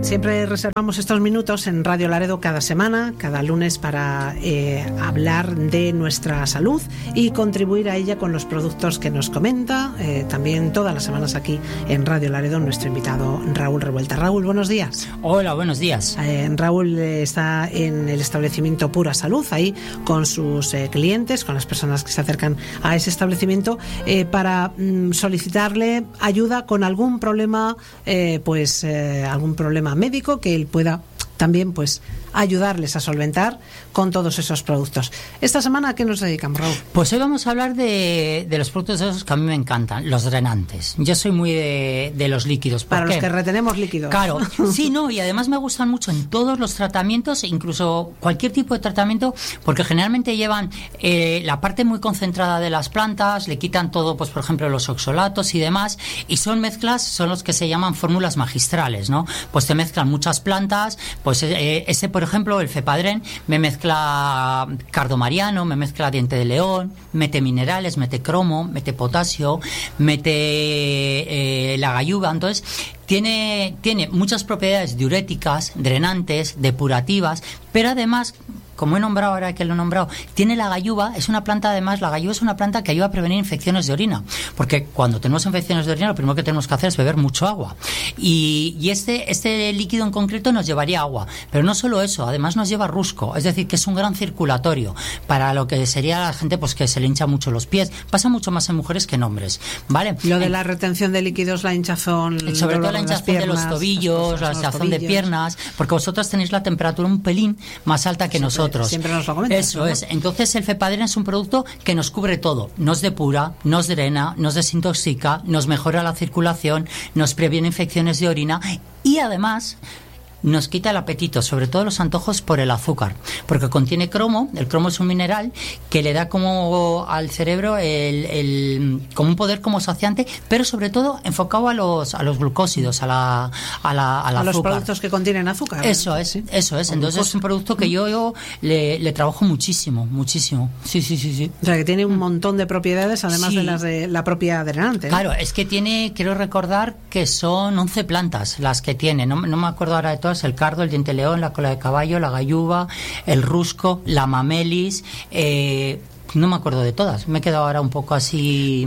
Siempre reservamos estos minutos en Radio Laredo cada semana, cada lunes, para hablar de nuestra salud y contribuir a ella con los productos que nos comenta. También todas las semanas aquí en Radio Laredo nuestro invitado Raúl Revuelta. Raúl, buenos días. Hola, buenos días. Raúl está en el establecimiento Pura Salud, ahí con sus clientes, con las personas que se acercan a ese establecimiento, para solicitarle ayuda con algún problema, algún problema médico que él pueda también ayudarles a solventar con todos esos productos. Esta semana, ¿a qué nos dedicamos, Raúl? Pues hoy vamos a hablar de los productos esos que a mí me encantan, los drenantes. Yo soy muy de los líquidos. Para los que retenemos líquidos. Claro, sí, no, y además me gustan mucho en todos los tratamientos, incluso cualquier tipo de tratamiento, porque generalmente llevan la parte muy concentrada de las plantas, le quitan todo, pues por ejemplo los oxalatos y demás, y son mezclas, son los que se llaman fórmulas magistrales, ¿no? Pues te mezclan muchas plantas, pues ese, por ejemplo, el Fepadren, me mezcla cardomariano, me mezcla diente de león, mete minerales, mete cromo, mete potasio, mete la gayuba. Entonces tiene muchas propiedades diuréticas, drenantes, depurativas, pero además, como he nombrado ahora que lo he nombrado, tiene la gayuba. Es una planta, además, la gayuba es una planta que ayuda a prevenir infecciones de orina, porque cuando tenemos infecciones de orina lo primero que tenemos que hacer es beber mucho agua, y este líquido en concreto nos llevaría agua, pero no solo eso, además nos lleva rusco, es decir, que es un gran circulatorio para lo que sería la gente pues que se le hincha mucho los pies. Pasa mucho más en mujeres que en hombres, ¿vale? Lo de la retención de líquidos, la hinchazón, sobre todo la hinchazón de los tobillos, la hinchazón de piernas, porque vosotros tenéis la temperatura un pelín más alta que nosotros. Siempre nos lo comentas. Eso, ¿no? Es. Entonces el Fepadren es un producto que nos cubre todo. Nos depura, nos drena, nos desintoxica, nos mejora la circulación, nos previene infecciones de orina y además nos quita el apetito, sobre todo los antojos por el azúcar, porque contiene cromo. El cromo es un mineral que le da como al cerebro como un poder como saciante, pero sobre todo enfocado a los glucósidos, a los productos que contienen azúcar. Eso es, eso es. Entonces es un producto que yo le trabajo muchísimo. Sí. O sea, que tiene un montón de propiedades, además de las de la propia drenante, ¿no? Claro, es que quiero recordar que son 11 plantas las que tiene, no me acuerdo ahora de todas. El cardo, el diente de león, la cola de caballo, la gayuba, el rusco, la mamelis, no me acuerdo de todas, me he quedado ahora un poco así,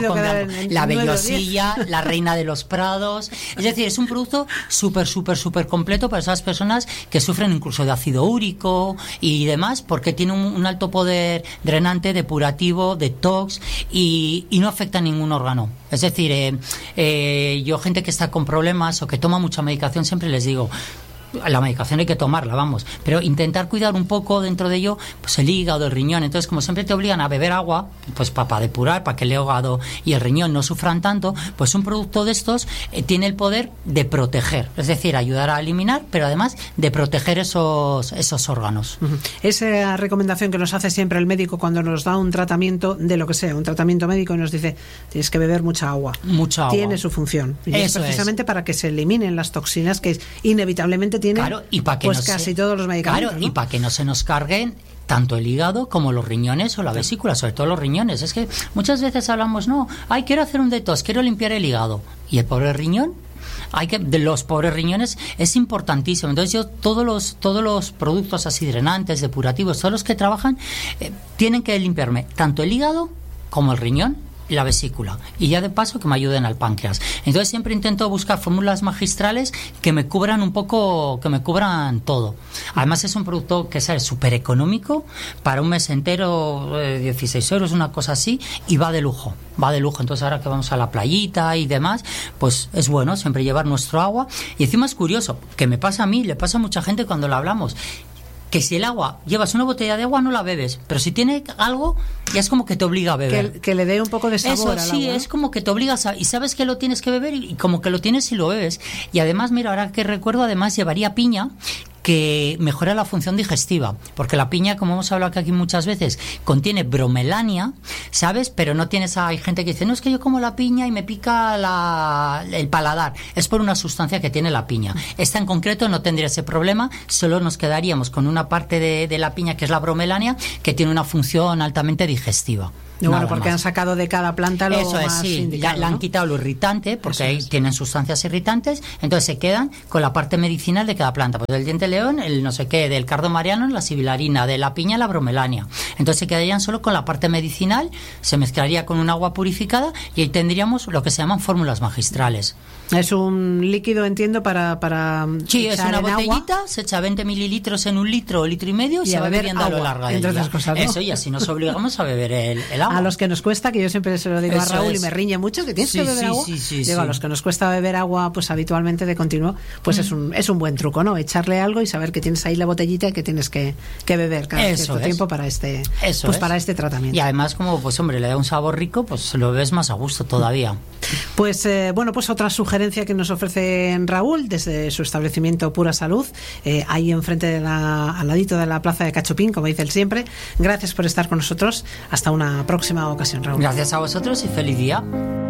la vellosilla, la reina de los prados. Es decir, es un producto súper completo para esas personas que sufren incluso de ácido úrico y demás, porque tiene un alto poder drenante, depurativo, detox, y no afecta a ningún órgano. Es decir, yo, gente que está con problemas o que toma mucha medicación, siempre les digo, la medicación hay que tomarla, vamos, pero intentar cuidar un poco dentro de ello, pues el hígado, el riñón. Entonces, como siempre te obligan a beber agua, pues para depurar, para que el hígado y el riñón no sufran tanto, pues un producto de estos tiene el poder de proteger, es decir, ayudar a eliminar, pero además de proteger esos órganos. Esa recomendación que nos hace siempre el médico cuando nos da un tratamiento de lo que sea, un tratamiento médico, y nos dice, tienes que beber mucha agua. Tiene su función. Y es precisamente para que se eliminen las toxinas que inevitablemente tienen, claro, y para que casi todos los medicamentos. Claro, ¿no? Y para que no se nos carguen tanto el hígado como los riñones o la vesícula, sobre todo los riñones. Es que muchas veces hablamos, quiero hacer un detox, quiero limpiar el hígado. ¿Y el pobre riñón? De los pobres riñones es importantísimo. Entonces yo todos los productos así drenantes, depurativos, todos los que trabajan, tienen que limpiarme tanto el hígado como el riñón y la vesícula, y ya de paso que me ayuden al páncreas. Entonces siempre intento buscar fórmulas magistrales que me cubran un poco, que me cubran todo. Además es un producto que es súper económico, para un mes entero, 16 euros, una cosa así, y va de lujo. Entonces ahora que vamos a la playita y demás, pues es bueno siempre llevar nuestro agua. Y encima es curioso, que me pasa a mí, le pasa a mucha gente cuando lo hablamos, que si el agua, llevas una botella de agua, no la bebes, pero si tiene algo, ya es como que te obliga a beber. Que le dé un poco de sabor al agua. Sí, es como que te obligas y sabes que lo tienes que beber, y como que lo tienes y lo bebes. Y además, mira, ahora que recuerdo, además llevaría piña, que mejora la función digestiva, porque la piña, como hemos hablado aquí muchas veces, contiene bromelania, ¿sabes? Pero no tienes, hay gente que dice, no, es que yo como la piña y me pica el paladar. Es por una sustancia que tiene la piña. Esta en concreto no tendría ese problema, solo nos quedaríamos con una parte de la piña, que es la bromelania, que tiene una función altamente digestiva. Bueno, porque han sacado de cada planta lo eso es, más sí, indicado, le han ¿no? quitado lo irritante, porque ahí es. tienen sustancias irritantes, entonces se quedan con la parte medicinal de cada planta. Pues del diente león, el no sé qué, del cardo mariano, la sibilarina, de la piña, la bromelania. Entonces se quedarían solo con la parte medicinal, se mezclaría con un agua purificada y ahí tendríamos lo que se llaman fórmulas magistrales. Es un líquido, entiendo, para sí, es una botellita, agua. Se echa 20 mililitros en un litro o litro y medio y se va bebiendo a lo largo del día. Cosas, ¿no? Eso, y así nos obligamos a beber el agua. A los que nos cuesta, que yo siempre se lo digo Eso a Raúl es. y me riñe mucho, que tienes que beber agua. Digo, a los que nos cuesta beber agua pues habitualmente de continuo, pues es un buen truco, ¿no? Echarle algo y saber que tienes ahí la botellita y que tienes que beber cada cierto tiempo para este tratamiento. Y además, como pues hombre, le da un sabor rico, pues lo ves más a gusto todavía. Pues bueno, pues otra sugerencia que nos ofrece Raúl desde su establecimiento Pura Salud, ahí enfrente al ladito de la plaza de Cachopín, como dice él siempre. Gracias por estar con nosotros. Hasta una próxima ocasión, Raúl. Gracias a vosotros y feliz día.